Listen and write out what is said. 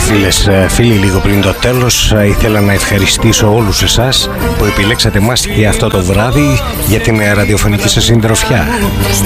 Φίλες, φίλοι, λίγο πριν το τέλος ήθελα να ευχαριστήσω όλους εσάς που επιλέξατε μας και αυτό το βράδυ για την ραδιοφωνική σας συντροφιά.